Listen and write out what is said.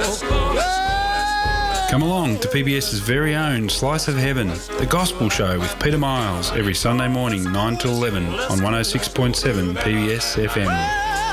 Come along to PBS's very own Slice of Heaven, the Gospel Show with Peter Miles, every Sunday morning 9 to 11 on 106.7 PBS FM.